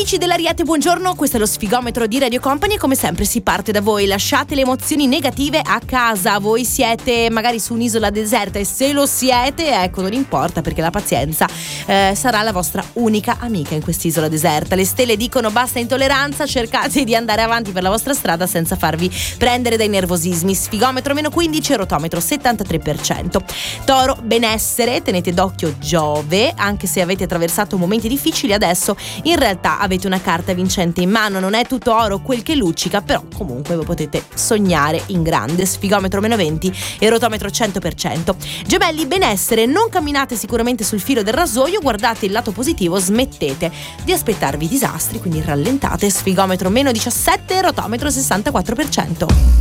Amici dell'Ariete, buongiorno, questo è lo sfigometro di Radio Company e come sempre si parte da voi. Lasciate le emozioni negative a casa. Voi siete magari su un'isola deserta e se lo siete, ecco, non importa, perché la pazienza sarà la vostra unica amica in quest'isola deserta. Le stelle dicono basta intolleranza, cercate di andare avanti per la vostra strada senza farvi prendere dai nervosismi. Sfigometro -15, rotometro 73%. Toro, benessere, tenete d'occhio Giove, anche se avete attraversato momenti difficili, adesso in realtà avete una carta vincente in mano. Non è tutto oro quel che luccica, però comunque voi potete sognare in grande. Sfigometro -20 e rotometro 100%. Gemelli, benessere, non camminate sicuramente sul filo del rasoio, guardate il lato positivo, smettete di aspettarvi disastri, quindi rallentate. Sfigometro -17, rotometro 64%.